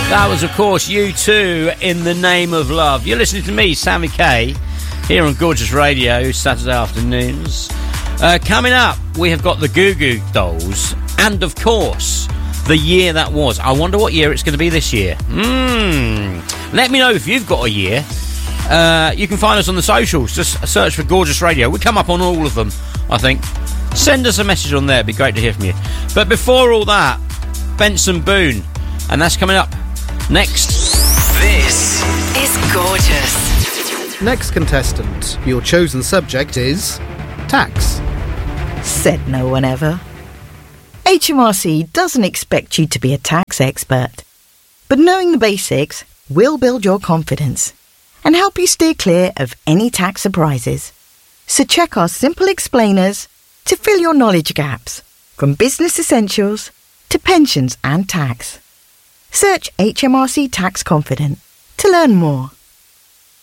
That was, of course, U2 in the Name of Love. You're listening to me, Sammy K, here on Gorgeous Radio, Saturday afternoons. Coming up, we have got the Goo Goo Dolls, and of course, the year that was. I wonder what year it's going to be this year. Let me know if you've got a year. You can find us on the socials. Just search for Gorgeous Radio. We come up on all of them, I think. Send us a message on there. It'd be great to hear from you. But before all that, Benson Boone, and that's coming up next. This is Gorgeous. Next contestant, your chosen subject is tax. Said no one ever. HMRC doesn't expect you to be a tax expert, but knowing the basics will build your confidence and help you steer clear of any tax surprises. So check our simple explainers to fill your knowledge gaps, from business essentials to pensions and tax. Search HMRC Tax Confident to learn more.